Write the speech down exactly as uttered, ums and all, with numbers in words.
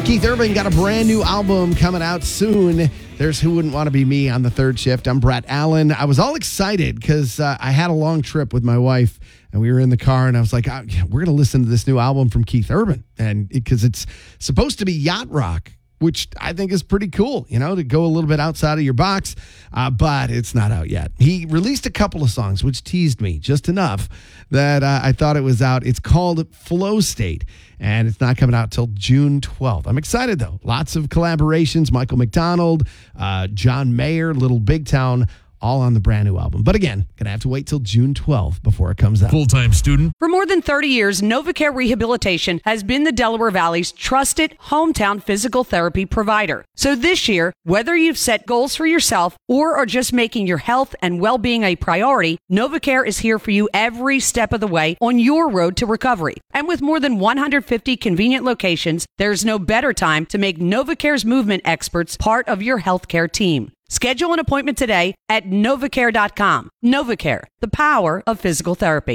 Keith Urban got a brand new album coming out soon. There's Who Wouldn't Want to Be Me on the third shift. I'm Brett Allen. I was all excited because uh, I had a long trip with my wife, and we were in the car, and I was like, oh, yeah, we're going to listen to this new album from Keith Urban, and because it's supposed to be yacht rock, which I think is pretty cool, you know, to go a little bit outside of your box, uh, but it's not out yet. He released a couple of songs, which teased me just enough that uh, I thought it was out. It's called Flow State, and it's not coming out till June twelfth. I'm excited, though. Lots of collaborations. Michael McDonald, uh, John Mayer, Little Big Town, all on the brand new album. But again, going to have to wait till June twelfth before it comes out. Full-time student. For more than thirty years, NovaCare Rehabilitation has been the Delaware Valley's trusted hometown physical therapy provider. So this year, whether you've set goals for yourself or are just making your health and well-being a priority, NovaCare is here for you every step of the way on your road to recovery. And with more than one hundred fifty convenient locations, there's no better time to make NovaCare's movement experts part of your healthcare team. Schedule an appointment today at novacare dot com. NovaCare, the power of physical therapy.